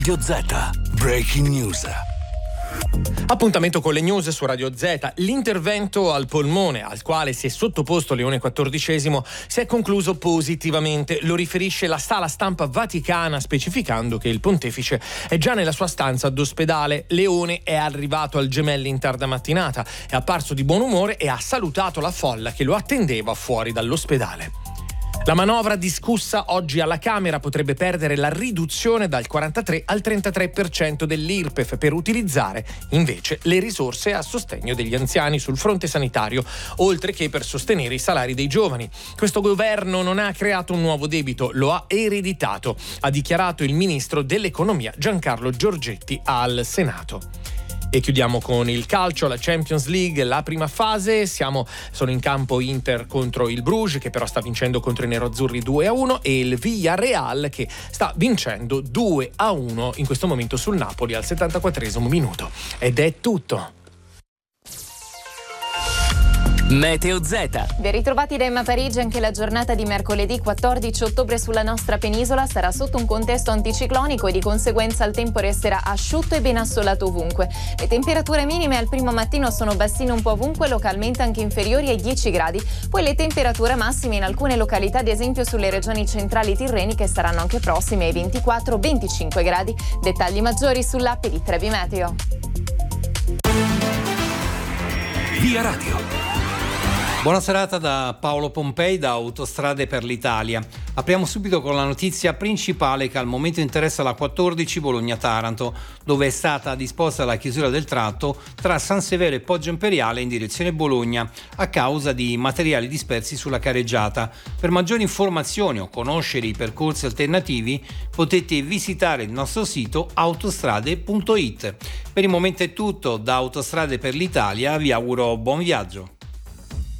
Radio Z, Breaking News. Appuntamento con le news su Radio Z. L'intervento al polmone al quale si è sottoposto Leone XIV si è concluso positivamente. Lo riferisce la sala stampa vaticana, specificando che il pontefice è già nella sua stanza d'ospedale. Leone è arrivato al Gemelli in tarda mattinata, è apparso di buon umore e ha salutato la folla che lo attendeva fuori dall'ospedale. La manovra discussa oggi alla Camera potrebbe perdere la riduzione dal 43 al 33% dell'IRPEF per utilizzare invece le risorse a sostegno degli anziani sul fronte sanitario, oltre che per sostenere i salari dei giovani. Questo governo non ha creato un nuovo debito, lo ha ereditato, ha dichiarato il ministro dell'Economia Giancarlo Giorgetti al Senato. E chiudiamo con il calcio, la Champions League, la prima fase. Sono in campo Inter contro il Bruges, che però sta vincendo contro i neroazzurri 2-1, e il Villarreal che sta vincendo 2-1 in questo momento sul Napoli al 74esimo minuto. Ed è tutto. Meteo Z. Ben ritrovati da Emma Parigi. Anche la giornata di mercoledì 14 ottobre sulla nostra penisola sarà sotto un contesto anticiclonico e di conseguenza il tempo resterà asciutto e ben assolato ovunque. Le temperature minime al primo mattino sono bassine un po' ovunque, localmente anche inferiori ai 10 gradi. Poi le temperature massime in alcune località, ad esempio sulle regioni centrali tirreniche, saranno anche prossime ai 24-25 gradi. Dettagli maggiori sull'app di Trebi Meteo. Via Radio. Buona serata da Paolo Pompei da Autostrade per l'Italia. Apriamo subito con la notizia principale che al momento interessa la 14 Bologna-Taranto, dove è stata disposta la chiusura del tratto tra San Severo e Poggio Imperiale in direzione Bologna a causa di materiali dispersi sulla careggiata. Per maggiori informazioni o conoscere i percorsi alternativi potete visitare il nostro sito autostrade.it. Per il momento è tutto, da Autostrade per l'Italia vi auguro buon viaggio.